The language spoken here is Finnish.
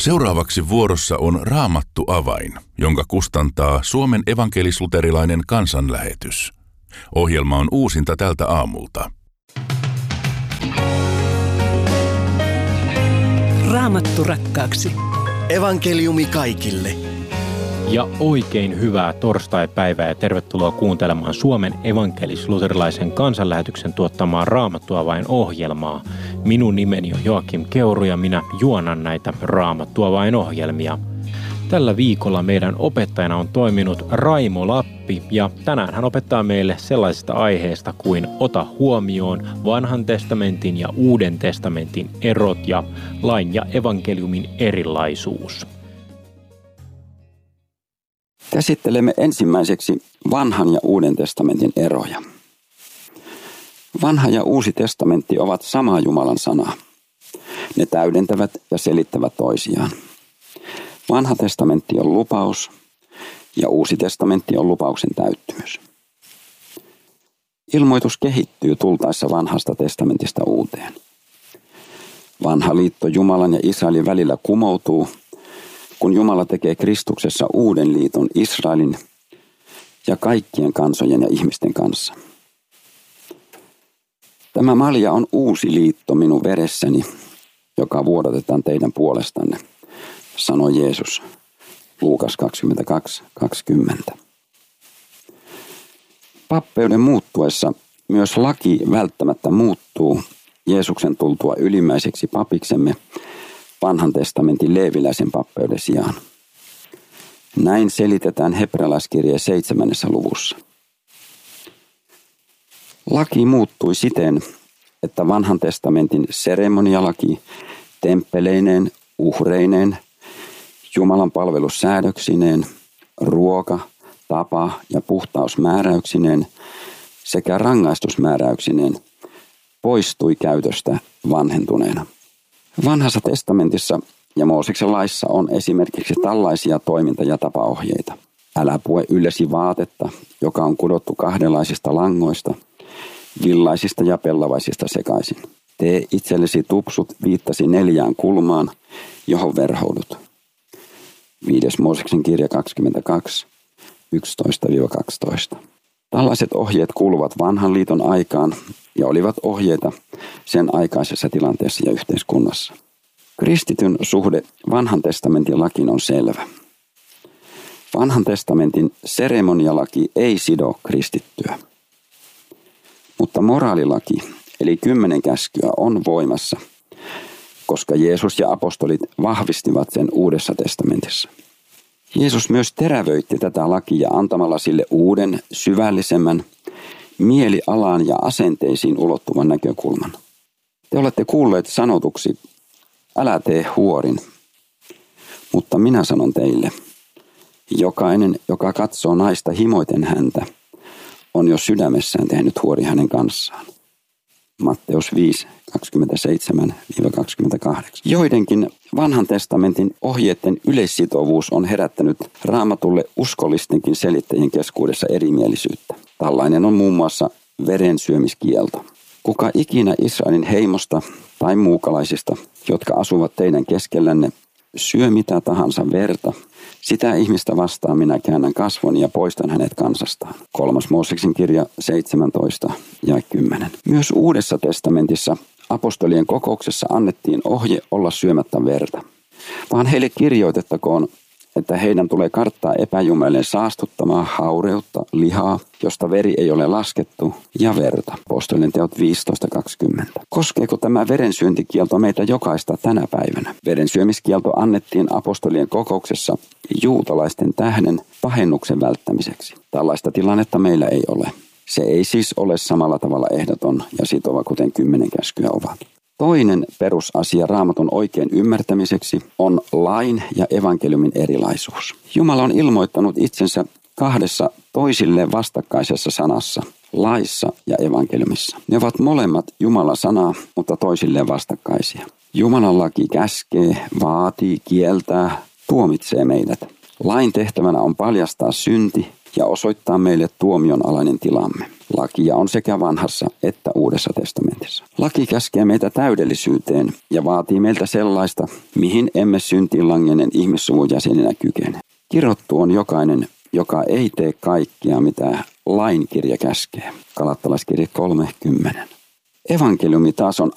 Seuraavaksi vuorossa on Raamattu avain, jonka kustantaa Suomen evankelis-luterilainen kansanlähetys. Ohjelma on uusinta tältä aamulta. Raamattu rakkaaksi. Evankeliumi kaikille. Ja oikein hyvää torstaipäivää ja tervetuloa kuuntelemaan Suomen evankelis-luterilaisen kansanlähetyksen tuottamaa Raamattu avain ohjelmaa. Minun nimeni on Joakim Keuru ja minä juonan näitä Raamattu avain ohjelmia. Tällä viikolla meidän opettajana on toiminut Raimo Lappi ja tänään hän opettaa meille sellaisesta aiheesta kuin ota huomioon Vanhan testamentin ja Uuden testamentin erot ja lain ja evankeliumin erilaisuus. Käsittelemme ensimmäiseksi Vanhan ja Uuden testamentin eroja. Vanha ja Uusi testamentti ovat samaa Jumalan sanaa. Ne täydentävät ja selittävät toisiaan. Vanha testamentti on lupaus ja Uusi testamentti on lupauksen täyttymys. Ilmoitus kehittyy tultaessa Vanhasta testamentista Uuteen. Vanha liitto Jumalan ja Israelin välillä kumoutuu, kun Jumala tekee Kristuksessa uuden liiton Israelin ja kaikkien kansojen ja ihmisten kanssa. Tämä malja on uusi liitto minun veressäni, joka vuodatetaan teidän puolestanne, sanoi Jeesus. Luukas 22:20. Pappeuden muuttuessa myös laki välttämättä muuttuu Jeesuksen tultua ylimmäiseksi papiksemme Vanhan testamentin leeviläisen pappeuden sijaan. Näin selitetään hebrealaiskirjeen 7. luvussa. Laki muuttui siten, että Vanhan testamentin seremonialaki temppeleineen, uhreineen, Jumalan palvelussäädöksineen, ruoka, tapa ja puhtausmääräyksineen sekä rangaistusmääräyksineen poistui käytöstä vanhentuneena. Vanhassa testamentissa ja Mooseksen laissa on esimerkiksi tällaisia toiminta- ja tapaohjeita. Älä pue yllesi vaatetta, joka on kudottu kahdenlaisista langoista, villaisista ja pellavaisista sekaisin. Tee itsellesi tupsut 4 kulmaan, johon verhoudut. 5. Mooseksen kirja 22, 11-12. Tällaiset ohjeet kuuluvat vanhan liiton aikaan ja olivat ohjeita sen aikaisessa tilanteessa ja yhteiskunnassa. Kristityn suhde Vanhan testamentin lakiin on selvä. Vanhan testamentin seremonialaki ei sido kristittyä. Mutta moraalilaki, eli 10 käskyä, on voimassa, koska Jeesus ja apostolit vahvistivat sen Uudessa testamentissa. Jeesus myös terävöitti tätä lakia antamalla sille uuden, syvällisemmän, mielialaan ja asenteisiin ulottuvan näkökulman. Te olette kuulleet sanotuksi, älä tee huorin, mutta minä sanon teille, jokainen, joka katsoo naista himoiten häntä, on jo sydämessään tehnyt huori hänen kanssaan. Matteus 5, 27-28. Joidenkin Vanhan testamentin ohjeiden yleissitovuus on herättänyt Raamatulle uskollistenkin selittäjien keskuudessa erimielisyyttä. Tällainen on muun muassa verensyömiskielto. Kuka ikinä Israelin heimosta tai muukalaisista, jotka asuvat teidän keskellänne, syö mitä tahansa verta, sitä ihmistä vastaan minä käännän kasvoni ja poistan hänet kansastaan. 3. Mooseksen kirja 17 ja 10. Myös Uudessa testamentissa apostolien kokouksessa annettiin ohje olla syömättä verta, vaan heille kirjoitettakoon, että heidän tulee karttaa epäjumaleen saastuttamaa haureutta, lihaa, josta veri ei ole laskettu, ja verta. Apostolien teot 15:20. Koskeeko tämä verensyöntikielto meitä jokaista tänä päivänä? Verensyömiskielto annettiin apostolien kokouksessa juutalaisten tähden pahennuksen välttämiseksi. Tällaista tilannetta meillä ei ole. Se ei siis ole samalla tavalla ehdoton ja sitova, kuten 10 käskyä ovat. Toinen perusasia Raamatun oikein ymmärtämiseksi on lain ja evankeliumin erilaisuus. Jumala on ilmoittanut itsensä 2 toisilleen vastakkaisessa sanassa, laissa ja evankeliumissa. Ne ovat molemmat Jumalan sanaa, mutta toisilleen vastakkaisia. Jumalan laki käskee, vaatii, kieltää, tuomitsee meidät. Lain tehtävänä on paljastaa synti ja osoittaa meille tuomionalainen tilamme. Lakia on sekä vanhassa että uudessa testamentissa. Laki käskee meitä täydellisyyteen ja vaatii meiltä sellaista, mihin emme syntiin langenneen ihmissuvun jäseninä kykene. Kirottu on jokainen, joka ei tee kaikkea, mitä lainkirja käskee. Galattalaiskirje 3:10. Evankeliumi taas on